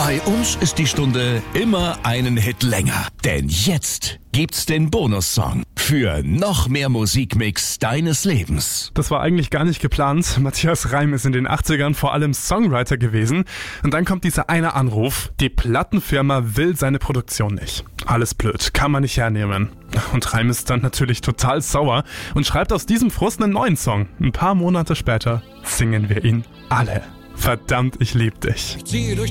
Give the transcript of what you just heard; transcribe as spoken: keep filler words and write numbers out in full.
Bei uns ist die Stunde immer einen Hit länger. Denn jetzt gibt's den Bonussong für noch mehr Musikmix deines Lebens. Das war eigentlich gar nicht geplant. Matthias Reim ist in den achtzigern vor allem Songwriter gewesen. Und dann kommt dieser eine Anruf. Die Plattenfirma will seine Produktion nicht. Alles blöd, kann man nicht hernehmen. Und Reim ist dann natürlich total sauer und schreibt aus diesem Frust einen neuen Song. Ein paar Monate später singen wir ihn alle. Verdammt, ich lieb dich. Ich ziehe durch